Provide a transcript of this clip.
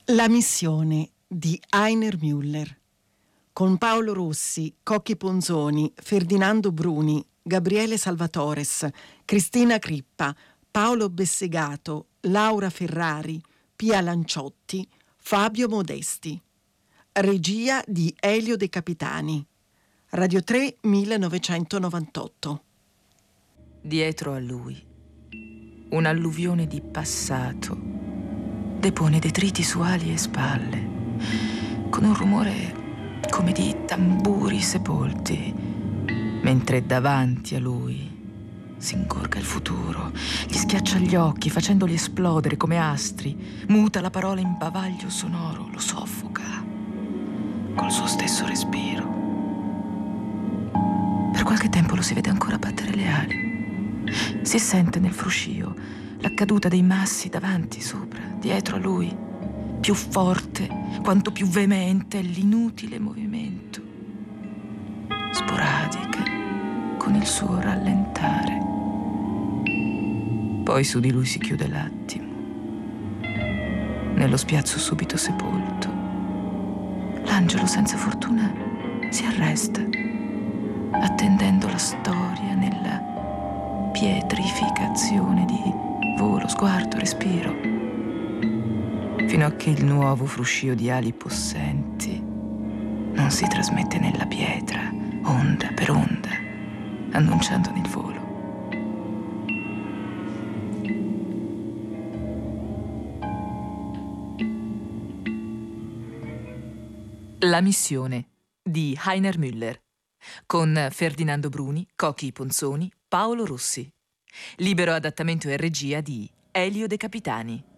La missione di Heiner Müller, con Paolo Rossi, Cocchi Ponzoni, Ferdinando Bruni, Gabriele Salvatores, Cristina Crippa, Paolo Bessegato, Laura Ferrari, Pia Lanciotti, Fabio Modesti. Regia di Elio De Capitani. Radio 3 1998. Dietro a lui, un'alluvione di passato depone detriti su ali e spalle, con un rumore come di tamburi sepolti, mentre davanti a lui si ingorga il futuro, gli schiaccia gli occhi facendoli esplodere come astri, muta la parola in bavaglio sonoro, lo soffoca col suo stesso respiro. Per qualche tempo lo si vede ancora battere le ali. Si sente nel fruscio la caduta dei massi davanti, sopra, dietro a lui, più forte quanto più veemente è l'inutile movimento, sporadiche con il suo rallentare. Poi su di lui si chiude l'attimo, nello spiazzo subito sepolto. L'angelo senza fortuna si arresta, attendendo la storia nella pietrificazione di volo, sguardo, respiro, fino a che il nuovo fruscio di ali possenti non si trasmette nella pietra, onda per onda, annunciandone il volo. La missione di Heiner Müller, con Ferdinando Bruni, Cocchi Ponzoni, Paolo Rossi. Libero adattamento e regia di Elio De Capitani.